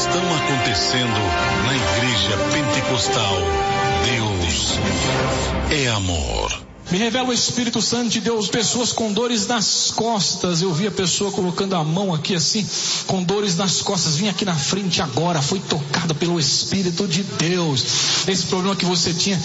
estão acontecendo na Igreja Pentecostal. Deus é amor. Me revela o Espírito Santo de Deus, pessoas com dores nas costas. Eu vi a pessoa colocando a mão aqui assim, com dores nas costas. Vim aqui na frente agora, foi tocada pelo Espírito de Deus. Esse problema que você tinha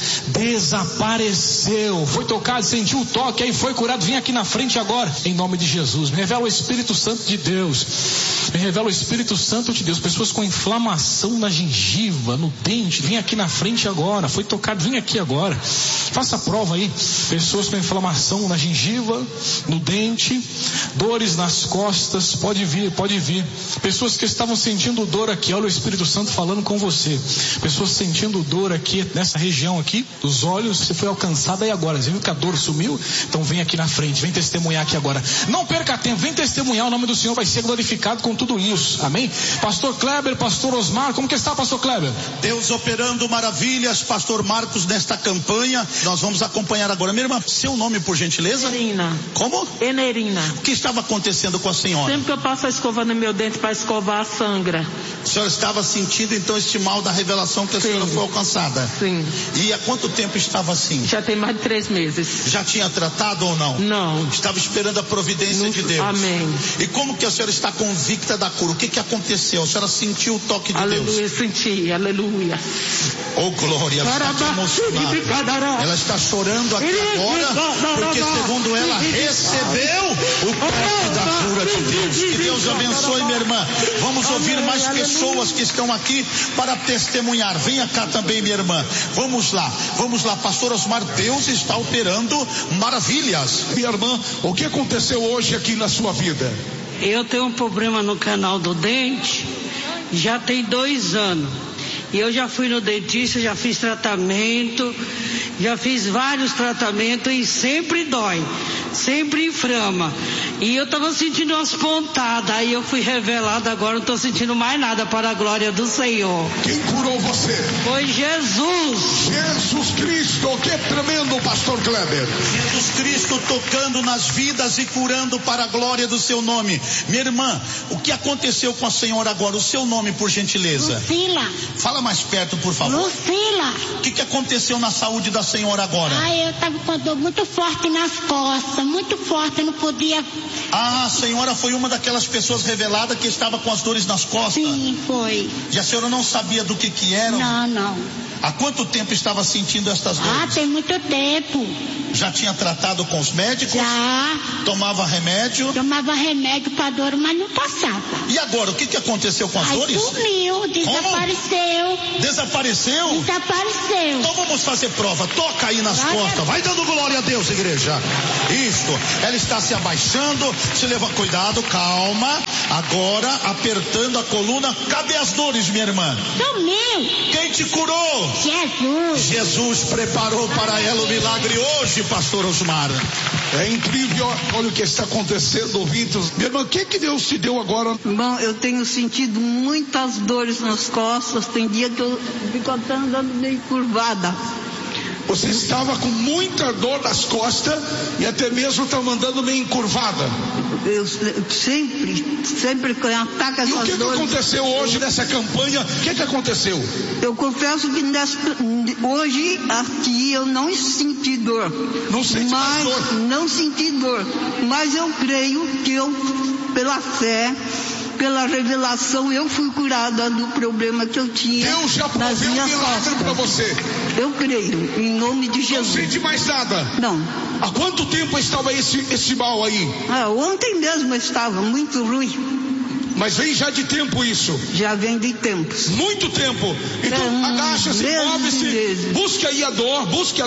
desapareceu. Foi tocado, sentiu o toque, aí foi curado. Vim aqui na frente agora, em nome de Jesus. Me revela o Espírito Santo de Deus. Me revela o Espírito Santo de Deus. Pessoas com inflamação na gengiva, no dente. Vim aqui na frente agora, foi tocado. Vim aqui agora. Faça a prova aí. Pessoas com inflamação na gengiva, no dente, dores nas costas, pode vir. Pessoas que estavam sentindo dor aqui, olha o Espírito Santo falando com você. Pessoas sentindo dor aqui, nessa região aqui, dos olhos, você foi alcançada aí agora. Você viu que a dor sumiu? Então vem aqui na frente, vem testemunhar aqui agora. Não perca tempo, vem testemunhar, o nome do Senhor vai ser glorificado com tudo isso. Amém? Pastor Kleber, Pastor Osmar, como que está, Pastor Kleber? Deus operando maravilhas, Pastor Marcos, nesta campanha. Nós vamos acompanhar agora. Minha irmã, seu nome, por gentileza? Enerina. Como? Enerina. O que estava acontecendo com a senhora? Sempre que eu passo a escova no meu dente para escovar, sangra. A senhora estava sentindo então este mal da revelação que a senhora foi alcançada? Sim. E há quanto tempo estava assim? Já tem mais de 3 meses. Já tinha tratado ou não? Não. Estava esperando a providência de Deus. Amém. E como que a senhora está convicta da cura? O que aconteceu? A senhora sentiu o toque de Deus? Aleluia, senti, aleluia. Oh, glória, ela está emocionada. Ela está chorando aqui agora, porque segundo ela recebeu o toque da cura de Deus. Que Deus abençoe, minha irmã. Vamos ouvir mais pessoas que estão aqui para testemunhar. Venha cá também, minha irmã. Vamos lá, Pastor Osmar, Deus está operando maravilhas. Minha irmã, o que aconteceu hoje aqui na sua vida? Eu tenho um problema no canal do dente, já tem 2 anos. E eu já fui no dentista, já fiz tratamento, já fiz vários tratamentos e sempre dói, sempre inflama. E eu estava sentindo umas pontadas, aí eu fui revelada, agora não estou sentindo mais nada, para a glória do Senhor. Quem curou você? Foi Jesus. Jesus Cristo, que tremendo, Pastor Kleber. Jesus Cristo tocando nas vidas e curando para a glória do seu nome. Minha irmã, o que aconteceu com a senhora agora? O seu nome, por gentileza? Lucila. Fala mais perto, por favor. Lucila. O que aconteceu na saúde da senhora agora? Eu estava com a dor muito forte nas costas, muito forte, eu não podia. A senhora foi uma daquelas pessoas reveladas que estava com as dores nas costas? Sim, foi. E a senhora não sabia do que eram? Não. Há quanto tempo estava sentindo estas dores? Tem muito tempo. Já tinha tratado com os médicos? Já. Tomava remédio? Tomava remédio para dor, mas não passava. E agora, o que aconteceu com as dores? Sumiu, desapareceu. Desapareceu? Desapareceu. Então vamos fazer prova. Toca aí nas costas. Vai dando glória a Deus, igreja. Isto. Ela está se abaixando. Se leva. Cuidado, calma. Agora, apertando a coluna. Cadê as dores, minha irmã? Sumiu. Quem te curou? Jesus. Jesus preparou para ela o milagre hoje, Pastor Osmar. É incrível, olha o que está acontecendo, ouvintes. Minha irmã, o que Deus te deu agora? Irmão, eu tenho sentido muitas dores nas costas, tem dia que eu fico até andando meio curvada. Você estava com muita dor nas costas e até mesmo estava andando meio encurvada. Eu sempre que ataca essas dores. E o que aconteceu hoje nessa campanha? O que aconteceu? Eu confesso que hoje aqui eu não senti dor. Não senti mais dor? Não senti dor. Mas eu creio que eu, pela fé, pela revelação, eu fui curada do problema que eu tinha. Deus já proveu um milagre para você. Eu creio, em nome de Jesus. Não sente mais nada? Não. Há quanto tempo estava esse mal aí? Ontem mesmo estava muito ruim. Mas vem já de tempo isso? Já vem de tempos. Muito tempo. Então agacha-se, move-se, busque aí a dor, busque.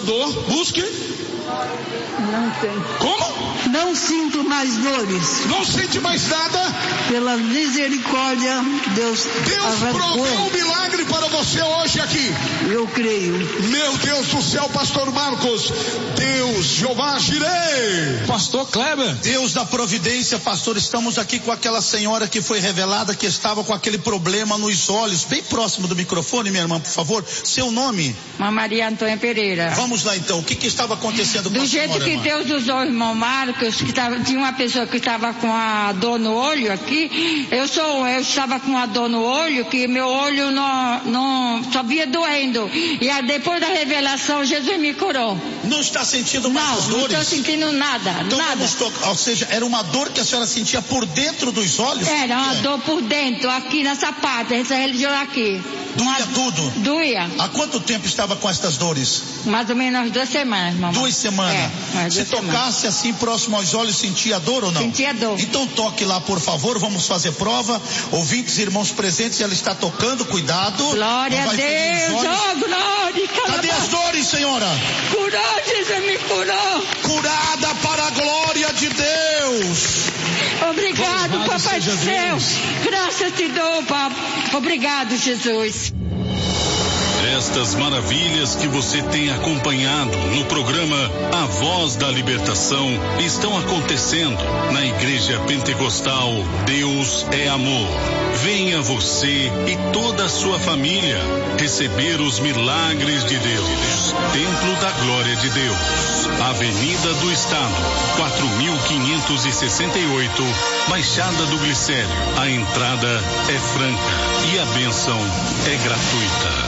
Não tem. Como? Não sinto mais dores. Não sente mais nada? Pela misericórdia, Deus proveu um milagre para você hoje aqui. Eu creio. Meu Deus do céu, Pastor Marcos. Deus, Jeová Jireh. Pastor Kleber. Deus da providência, pastor. Estamos aqui com aquela senhora que foi revelada, que estava com aquele problema nos olhos. Bem próximo do microfone, minha irmã, por favor. Seu nome? Maria Antônia Pereira. Vamos lá então. O que estava acontecendo com a senhora? Do jeito que Deus usou o irmão Marcos, tinha uma pessoa que estava com a dor no olho aqui. Eu estava com a dor no olho, que meu olho não só via doendo. E aí, depois da revelação, Jesus me curou. Não está sentindo mais as dores? Não estou sentindo nada, então, nada. Ou seja, era uma dor que a senhora sentia por dentro dos olhos? Era uma dor por dentro, aqui nessa parte, essa região aqui. Doía tudo? Doía. Há quanto tempo estava com estas dores? Mais ou menos 2 semanas, mamãe. 2 semanas? Se tocasse assim próximo aos olhos, sentia dor ou não? Sentia dor. Então toque lá, por favor, vamos fazer prova. Ouvintes, irmãos presentes, ela está tocando, cuidado. Glória a Deus, oh glória. Cadê as dores, senhora? Curou, Jesus me curou. Curada para a glória de Deus. Obrigado, Papai do céu. Graças te dou, Papai. Obrigado, Jesus. Estas maravilhas que você tem acompanhado no programa A Voz da Libertação estão acontecendo na Igreja Pentecostal Deus é Amor. Venha você e toda a sua família receber os milagres de Deus. Templo da Glória de Deus, Avenida do Estado, 4568, Baixada do Glicério. A entrada é franca e a bênção é gratuita.